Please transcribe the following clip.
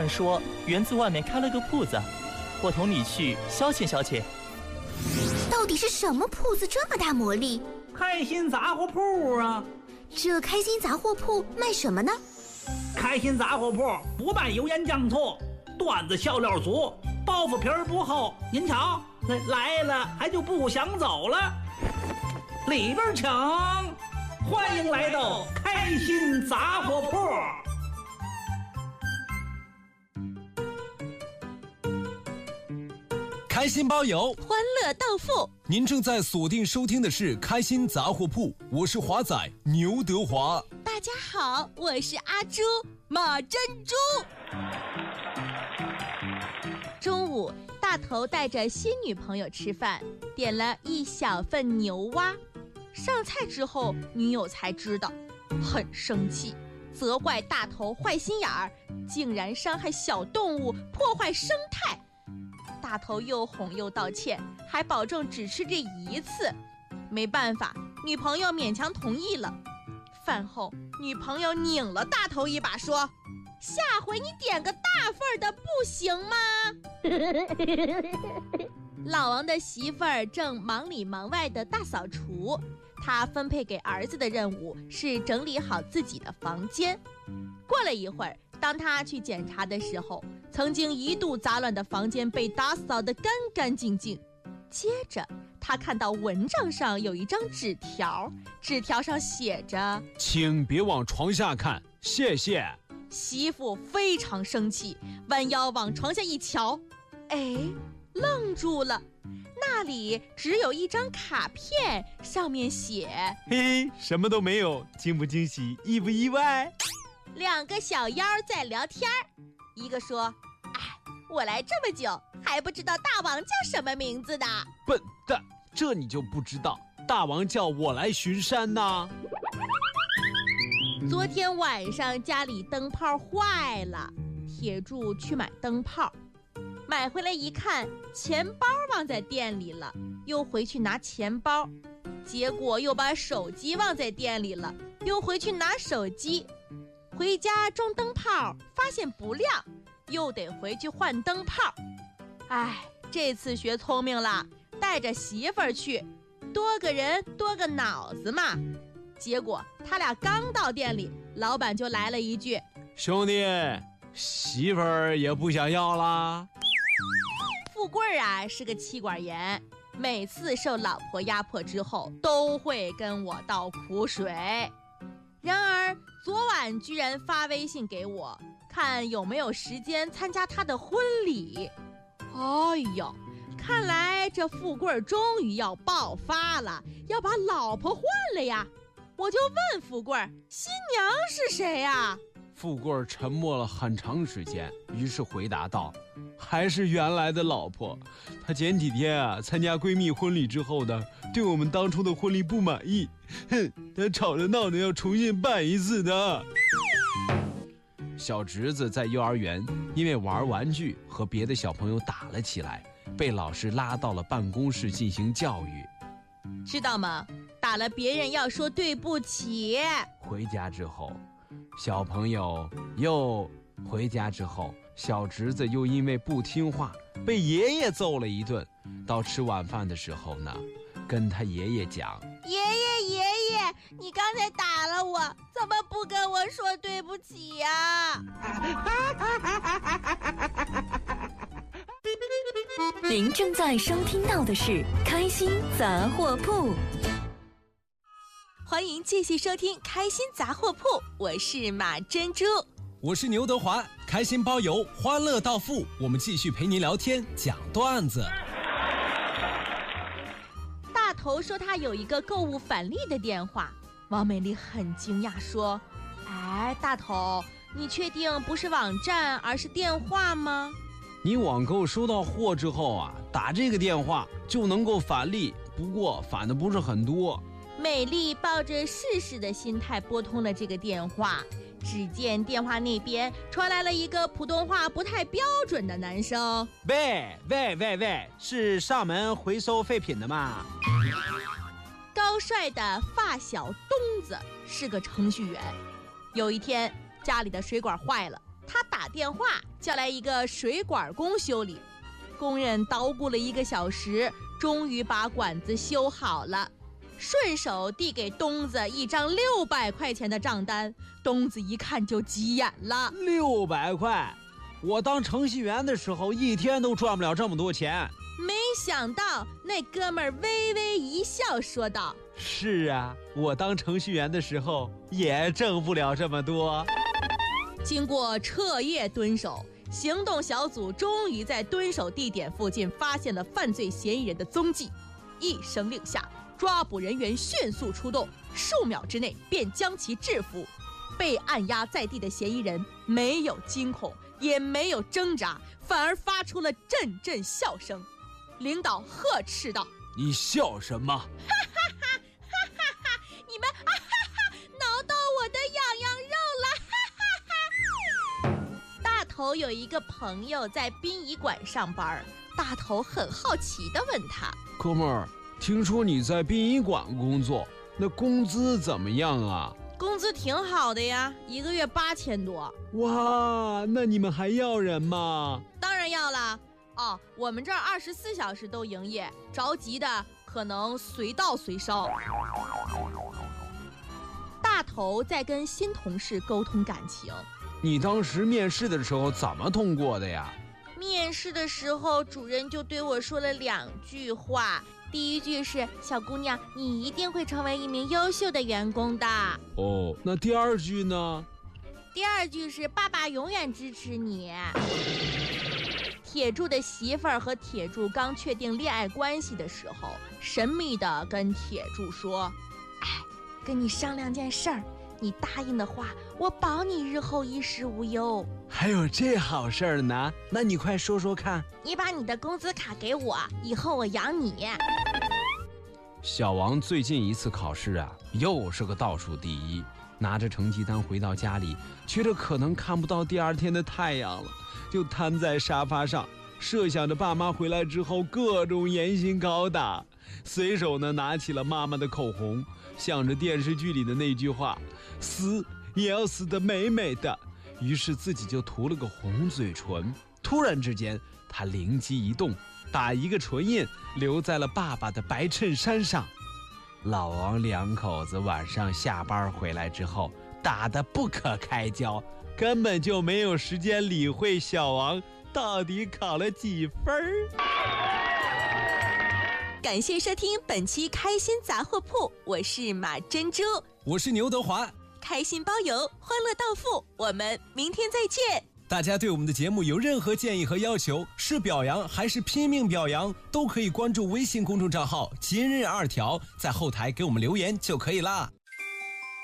们说园子外面开了个铺子，我同你去消遣消遣。 到底是什么铺子这么大魔力？ 开心杂货铺啊！ 这开心杂货铺卖什么呢？ 开心杂货铺不卖油盐酱醋，段子笑料足，包袱皮儿不厚。您瞧，来了还就不想走了。里边请，欢迎来到开心杂货铺。 开心包邮， 欢乐到付。 您正在锁定收听的是开心杂货铺，我是华仔牛德华。 大家好，我是阿朱马珍珠。中午，大头带着新女朋友吃饭，点了一小份牛蛙。上菜之后，女友才知道，很生气，责怪大头坏心眼儿，竟然伤害小动物，破坏生态。大头又哄又道歉，还保证只吃这一次。没办法，女朋友勉强同意了。饭后，女朋友拧了大头一把，说：“下回你点个大份的不行吗？”老王的媳妇儿正忙里忙外的大扫除，他分配给儿子的任务是整理好自己的房间。过了一会儿，当他去检查的时候，曾经一度杂乱的房间被打扫得干干净净。接着他看到蚊帐上有一张纸条，纸条上写着：“ 请别往床下看，谢谢。” 媳妇非常生气，弯腰往床下一瞧，哎，愣住了。那里只有一张卡片，上面写：“ 嘿，什么都没有，惊不惊喜，意不意外？” 两个小妖在聊天，一个说：“哎，我来这么久，还不知道大王叫什么名字的。” 笨蛋，这你就不知道？大王叫我来巡山呐。 昨天晚上家里灯泡坏了，铁柱去买灯泡，买回来一看，钱包忘在店里了，又回去拿钱包，结果又把手机忘在店里了，又回去拿手机。回家装灯泡，发现不亮，又得回去换灯泡。哎，这次学聪明了，带着媳妇儿去，多个人多个脑子嘛。结果他俩刚到店里，老板就来了一句：“ 兄弟，媳妇儿也不想要啦。” 富贵啊是个妻管严，每次受老婆压迫之后，都会跟我倒苦水。然而昨晚居然发微信给我，看有没有时间参加他的婚礼。哎呦，看来这富贵终于要爆发了，要把老婆换了呀！我就问富贵，新娘是谁呀？ 富贵沉默了很长时间，于是回答道：“还是原来的老婆。她前几天啊参加闺蜜婚礼之后呢，对我们当初的婚礼不满意，她吵着闹着要重新办一次的。”小侄子在幼儿园因为玩玩具和别的小朋友打了起来，被老师拉到了办公室进行教育。 知道吗？打了别人要说对不起。 回家之后，小侄子又因为不听话被爷爷揍了一顿。到吃晚饭的时候呢，跟他爷爷讲：“ 爷爷，你刚才打了我，怎么不跟我说对不起呀？” 您正在收听到的是开心杂货铺。 欢迎继续收听开心杂货铺，我是马珍珠， 我是牛德华。开心包邮，欢乐到付，我们继续陪您聊天讲段子。 大头说他有一个购物返利的电话，王美丽很惊讶说：“哎，大头，你确定不是网站而是电话吗？” 你网购收到货之后啊，打这个电话就能够返利，不过返的不是很多。 美丽抱着试试的心态拨通了这个电话，只见电话那边传来了一个普通话不太标准的男生：“ 喂，是上门回收废品的吗？” 高帅的发小东子是个程序员。有一天家里的水管坏了， 他打电话叫来一个水管工修理，工人捣鼓了1个小时，终于把管子修好了，顺手递给东子一张600块钱的账单。东子一看就急眼了 ，600块，我当程序员的时候一天都赚不了这么多钱。 没想到那哥们儿微微一笑说道： 是啊，我当程序员的时候也挣不了这么多。 经过彻夜蹲守，行动小组终于在蹲守地点附近发现了犯罪嫌疑人的踪迹。一声令下，抓捕人员迅速出动，数秒之内便将其制服。被按压在地的嫌疑人没有惊恐，也没有挣扎，反而发出了阵阵笑声。领导呵斥道： 你笑什么？ 哈哈哈哈哈哈！你们啊哈哈，挠到我的痒痒肉了！哈哈哈！大头有一个朋友在殡仪馆上班，大头很好奇地问他： 哥们儿，听说你在殡仪馆工作，那工资怎么样啊？ 工资挺好的呀，1个月8000多。 哇，那你们还要人吗？ 当然要啦。哦，我们这儿24小时都营业，着急的可能随到随烧。大头在跟新同事沟通感情。 你当时面试的时候怎么通过的呀？ 面试的时候，主任就对我说了2句话。第一句是：小姑娘，你一定会成为一名优秀的员工的。 哦，那第2句呢？ 第2句是：爸爸永远支持你。铁柱的媳妇儿和铁柱刚确定恋爱关系的时候，神秘地跟铁柱说：哎，跟你商量件事儿，你答应的话，我保你日后衣食无忧。 还有这好事儿呢？那你快说说看。 你把你的工资卡给我，以后我养你。 小王最近一次考试啊，又是个倒数第一，拿着成绩单回到家里，觉得可能看不到第2天的太阳了，就瘫在沙发上，设想着爸妈回来之后各种严刑拷打，随手呢拿起了妈妈的口红，想着电视剧里的那句话，死也要死得美美的，于是自己就涂了个红嘴唇。突然之间他灵机一动，打一个唇印留在了爸爸的白衬衫上。老王2口子晚上下班回来之后打得不可开交，根本就没有时间理会小王到底考了几分。 感谢收听本期开心杂货铺，我是马珍珠， 我是牛德华， 开心包邮，欢乐到付，我们明天再见。 大家对我们的节目有任何建议和要求，是表扬还是拼命表扬，都可以关注微信公众账号今日2条，在后台给我们留言就可以啦。